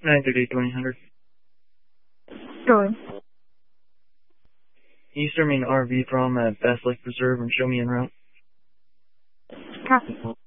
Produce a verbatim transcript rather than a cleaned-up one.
nine thirty, twenty hundred. Going. Can you start me an R V from at Bass Lake Preserve and show me en route? Copy.